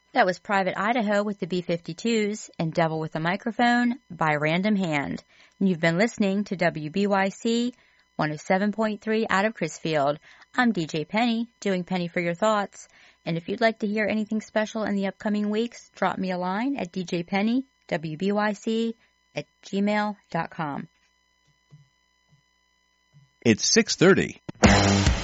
That was Private Idaho with the B-52s and Devil with a Microphone by Random Hand. And you've been listening to WBYC 107.3 out of Crisfield. I'm DJ Penny, doing Penny for Your Thoughts. And if you'd like to hear anything special in the upcoming weeks, drop me a line at djpennywbyc@gmail.com. It's 6:30.